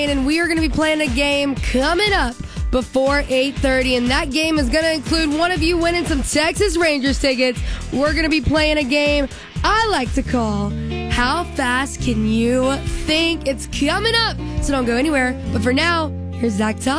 And we are going to be playing a game coming up before 8:30, and that game is going to include one of you winning some Texas Rangers tickets. We're going to be playing a game I like to call How Fast Can You Think? It's coming up, so don't go anywhere. But for now, here's Zach Todd.